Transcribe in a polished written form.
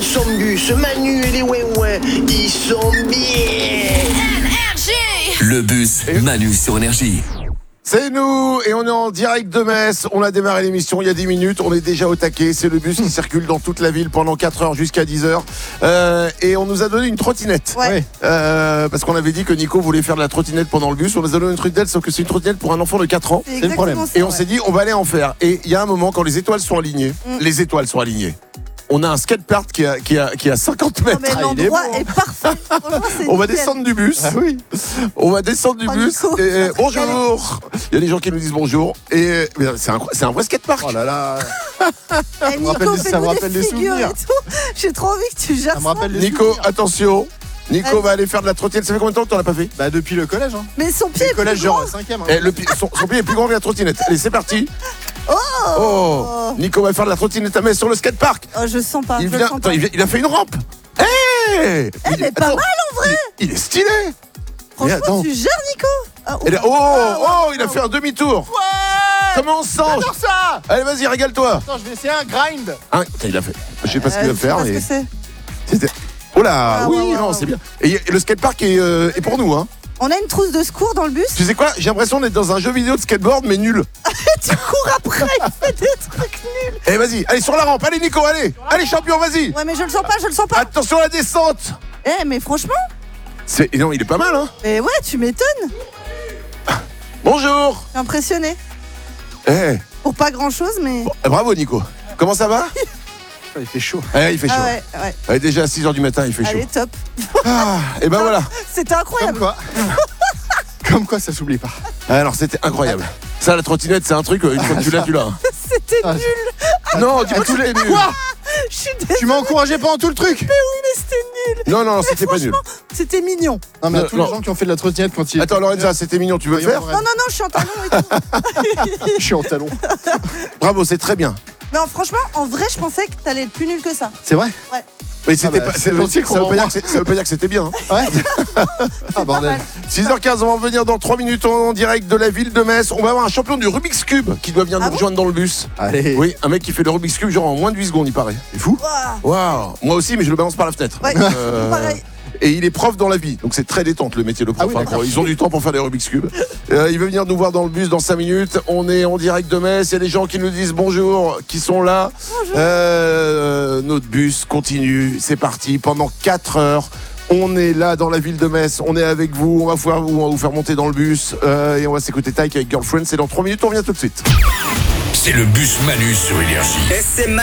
son bus, Manu et les ouin-ouin, ils sont bien. Le bus Manu sur Énergie. C'est nous et on est en direct de Metz. On a démarré l'émission il y a 10 minutes. On est déjà au taquet. C'est le bus qui circule dans toute la ville pendant 4 heures jusqu'à 10 heures. Et on nous a donné une trottinette. Ouais. Parce qu'on avait dit que Nico voulait faire de la trottinette pendant le bus. On nous a donné une trottinette, sauf que c'est une trottinette pour un enfant de 4 ans. C'est le problème. Et on s'est dit, on va aller en faire. Et il y a un moment, quand les étoiles sont alignées, on a un skatepark qui a 50 mètres. Non, mais l'endroit est parfait. Franchement, c'est On va nickel. descendre du bus. Ah oui. On va descendre du Oh, bus. Nico, Et, ça serait bonjour. Il y a des gens qui nous disent bonjour. Et mais c'est un vrai skatepark. Oh là là. Eh, Nico, ça me fais-nous rappelle des des figures souvenirs. et tout. J'ai trop envie que tu gères Ça me ça. rappelle les Nico, souvenirs. attention. Nico Allez. va aller faire de la trottinette. Ça fait combien de temps que t'en as pas fait? Bah depuis le collège. Hein. Mais son pied Le est collège plus grand. genre 5ème. Son pied est plus grand que la trottinette. Allez, c'est parti. Oh, Nico va faire de la trottinette à Metz sur le skatepark. Oh, je sens pas. Il je vient, sens attends, pas. il a fait une rampe. Hey, mais pas mal, en vrai. Il est stylé. Franchement, attends. tu gères, Nico. Ah, Et là, il a fait un demi-tour. Ouais. Comment on sent? J'adore ça. Allez, vas-y, régale-toi. Attends, je vais essayer un grind. Hein, il a fait. Je sais pas ce qu'il va je sais faire, pas ce mais que c'est. c'était. Oh là, Ah, oui, ouais, non, ouais. c'est bien. Et le skatepark est pour nous, hein. On a une trousse de secours dans le bus. Tu sais quoi? J'ai l'impression d'être dans un jeu vidéo de skateboard, mais nul. Tu cours après, il fait des trucs nuls. Allez, vas-y, allez sur la rampe. Allez, Nico, allez. Allez, champion, vas-y. Ouais, mais je le sens pas. Attention à la descente. Mais franchement, Non, il est pas mal, hein. mais ouais, tu m'étonnes. Bonjour. Je suis impressionné. Eh, Pour pas grand chose, mais. bravo, Nico. Comment ça va? Il fait chaud. Il fait chaud. Ah ouais. Allez, déjà à 6h du matin, il fait chaud. Allez, top. Et ben voilà. C'était Comme incroyable. quoi. Comme quoi, ça s'oublie pas. Alors, c'était incroyable. Ça, la trottinette, c'est un truc, une fois que tu l'as, tu l'as. hein. C'était Ah, nul. Non, dis pas que c'était nul. Quoi? Je suis désolée, Tu m'as encouragé pendant tout le truc. mais c'était nul. Non, c'était pas nul. Franchement, c'était mignon. Non mais à Non, tous non. les gens qui ont fait de la trottinette quand ils. Attends, Lorenza, c'était mignon, tu veux le faire? Non, je suis en talon et tout. Je suis en talon. Bravo, c'est très bien. Non, franchement, en vrai, je pensais que t'allais être plus nul que ça. C'est vrai? Mais c'était bah, pas. c'est gentil qu'on ça veut pas m'envoie. dire que ça veut pas dire que c'était bien. hein. Ouais. Ah bordel. 6h15, on va revenir dans 3 minutes en direct de la ville de Metz. On va avoir un champion du Rubik's Cube qui doit venir nous Ah bon rejoindre dans le bus. Allez. Oui, un mec qui fait le Rubik's Cube genre en moins de 8 secondes, il paraît. C'est fou. Waouh. Waouh. Moi aussi, mais je le balance par la fenêtre. Ouais, pareil. Et il est prof dans la vie, donc c'est très détente le métier de prof. Ah oui, d'accord. Ils ont du temps pour faire des Rubik's Cube. Il va venir nous voir dans le bus dans 5 minutes. On est en direct de Metz. Il y a des gens qui nous disent bonjour, qui sont là. Notre bus continue. C'est parti pendant 4 heures. On est là dans la ville de Metz. On est avec vous. On va vous faire monter dans le bus et on va s'écouter Tyke avec Girlfriend. C'est dans 3 minutes. On revient tout de suite. C'est le bus Manu sur Énergie.